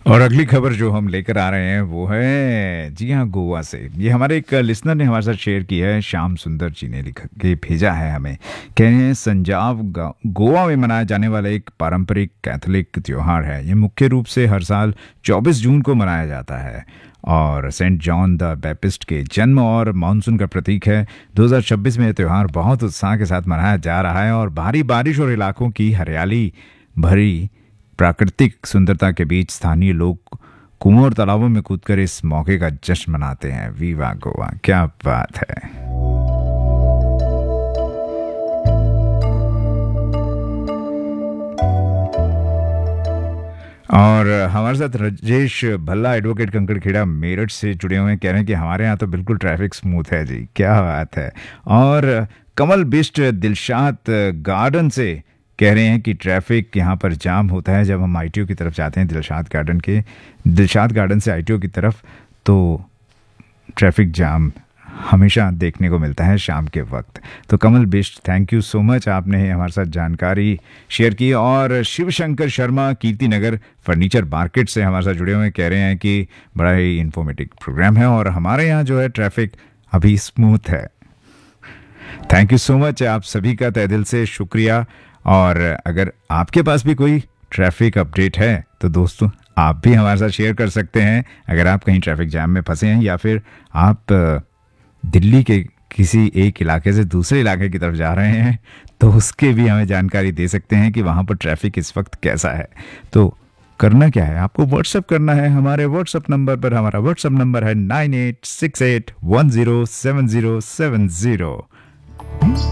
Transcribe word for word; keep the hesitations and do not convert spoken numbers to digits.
और अगली खबर जो हम लेकर आ रहे हैं वो है, जी हाँ, गोवा से। ये हमारे एक लिसनर ने हमारे साथ शेयर की है, श्याम सुंदर जी ने लिख के भेजा है हमें। कह रहे हैं संजाव गा- गोवा में मनाया जाने वाला एक पारंपरिक कैथोलिक त्योहार है। ये मुख्य रूप से हर साल चौबीस जून को मनाया जाता है और सेंट जॉन द बैप्टिस्ट के जन्म और मानसून का प्रतीक है। दो हज़ार छब्बीस में यह त्यौहार बहुत उत्साह के साथ मनाया जा रहा है और भारी बारिश और इलाकों की हरियाली भरी प्राकृतिक सुंदरता के बीच स्थानीय लोग कुओं और तालाबों में कूदकर इस मौके का जश्न मनाते हैं। वीवा गोवा, क्या बात है। और हमारे साथ राजेश भल्ला, एडवोकेट कंकड़खेड़ा मेरठ से जुड़े हुए हैं। कह रहे हैं कि हमारे यहाँ तो बिल्कुल ट्रैफिक स्मूथ है जी, क्या बात है। और कमल बिष्ट दिलशाद गार्डन से कह रहे हैं कि ट्रैफिक यहाँ पर जाम होता है जब हम आईटीओ की तरफ जाते हैं, दिलशाद गार्डन के दिलशाद गार्डन से आईटीओ की तरफ, तो ट्रैफिक जाम हमेशा देखने को मिलता है शाम के वक्त। तो कमल Bisht, thank you so much, आपने हमारे साथ जानकारी शेयर की। और शिव शंकर शर्मा कीर्ति नगर फर्नीचर मार्केट से हमारे साथ जुड़े हुए हैं। कह रहे हैं कि बड़ा ही इंफॉर्मेटिव प्रोग्राम है और हमारे यहाँ जो है ट्रैफिक अभी स्मूथ है। थैंक यू सो मच, आप सभी का तहे दिल से शुक्रिया। और अगर आपके पास भी कोई ट्रैफिक अपडेट है तो दोस्तों आप भी हमारे साथ शेयर कर सकते हैं। अगर आप कहीं ट्रैफिक जैम में फंसे हैं या फिर आप दिल्ली के किसी एक इलाके से दूसरे इलाके की तरफ जा रहे हैं तो उसके भी हमें जानकारी दे सकते हैं कि वहाँ पर ट्रैफिक इस वक्त कैसा है। तो करना क्या है, आपको व्हाट्सअप करना है हमारे व्हाट्सअप नंबर पर। हमारा व्हाट्सअप नंबर है nine eight six eight one zero seven zero seven zero.